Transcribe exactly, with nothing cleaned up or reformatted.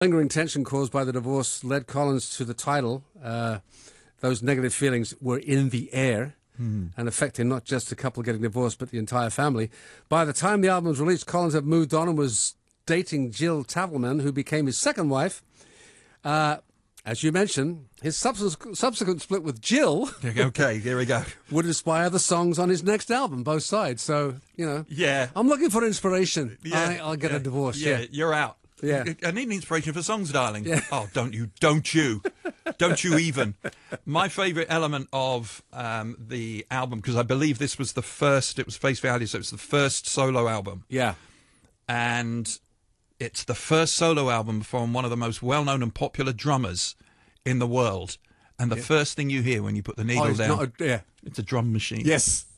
Lingering tension caused by the divorce led Collins to the title. Uh, those negative feelings were in the air hmm. and affecting not just the couple getting divorced, but the entire family. By the time the album was released, Collins had moved on and was dating Jill Tavelman, who became his second wife. Uh, as you mentioned, his subsequent, subsequent split with Jill... Okay, here we go. ...would inspire the songs on his next album, both sides. So, you know... Yeah. I'm looking for inspiration. Yeah, I, I'll get yeah, a divorce, yeah. yeah. You're out. Yeah. I need an inspiration for songs, darling. Yeah. Oh, don't you, don't you, don't you even. My favourite element of um, the album, because I believe this was the first, it was Face Value, so it was the first solo album. Yeah. And it's the first solo album from one of the most well-known and popular drummers in the world. And the yeah. first thing you hear when you put the needle oh, down, not a, yeah. it's a drum machine. Yes.